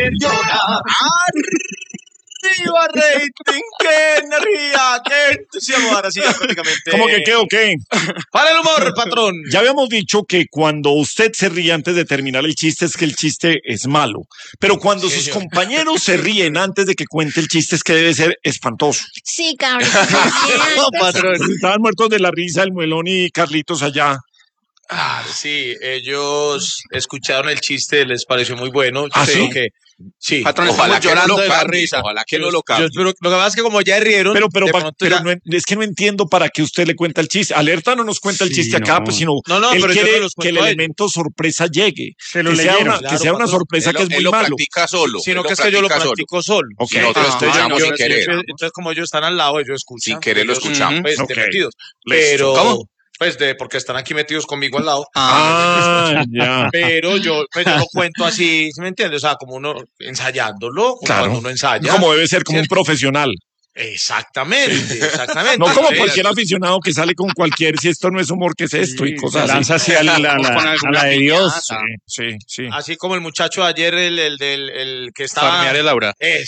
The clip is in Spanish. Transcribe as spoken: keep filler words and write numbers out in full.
llorar. ¡Arriba, rating! ¡Qué energía! ¡Qué entusiasmo! Ahora sí, prácticamente. ¿Cómo que qué o qué? Para el humor, patrón. Ya habíamos dicho que cuando usted se ríe antes de terminar el chiste es que el chiste es malo. Pero cuando Sí, sus señor. compañeros se ríen antes de que cuente el chiste es que debe ser espantoso. Sí, cabrón. No, patrón. Estaban muertos de la risa el Muelón y Carlitos allá. Ah, sí, ellos escucharon el chiste, les pareció muy bueno. Yo ¿Ah, te digo sí? que sí. Patrón, Ojalá estamos que no llorando lo de la cambie, risa. Ojalá que Yo- no lo cambie. yo Lo que pasa es que como ya rieron, Pero, pero, de pa- pronto pero ya- no en- es que no entiendo para qué usted le cuenta el chiste. Alerta no nos cuenta el Sí, chiste acá, no. pues sino No, no, él pero yo quiere no los que el cuento a ellos. elemento sorpresa llegue. Se lo que sea leyeron. una, Claro, que sea una patrón. sorpresa Él, que es lo- muy él lo malo. practica solo. sino él que lo es que yo lo practica solo. practico solo. Ok. Y nosotros Ah, escuchamos no, sin no, querer. Entonces, entonces, como ellos están al lado, ellos escuchan. Sin querer lo ellos, escuchamos. Pues, de Ok. metidos. Listo. Pero, ¿Cómo? pues, de, porque están aquí metidos conmigo al lado. Ah, ya. Pero yo, pues, yo lo cuento así, ¿sí me entiendes? O sea, como uno ensayándolo, como Claro. cuando uno ensaya. Como debe ser, como un ¿Cierto? profesional. Exactamente, exactamente. No como Sí, cualquier aficionado que sale con cualquier, si esto no es humor, ¿qué es esto? Y Se cosas así. lanza hacia la, la, Con la, alguna a la de Dios. piñata. Sí, sí. Así como el muchacho de ayer, el, el del el que estaba. Farmear el aura. Eh,